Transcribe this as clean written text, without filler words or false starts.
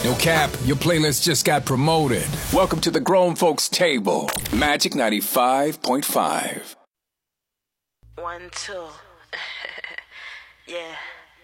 No cap, your playlist just got promoted. Welcome to the Grown Folks Table. Magic 95.5. 1, 2. Yeah.